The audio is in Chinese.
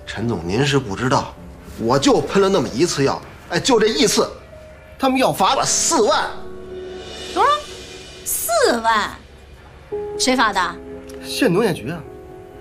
陈总，您是不知道，我就喷了那么一次药，哎，就这一次，他们要罚我4万。 多少？4万？谁罚的？ 县农业局啊。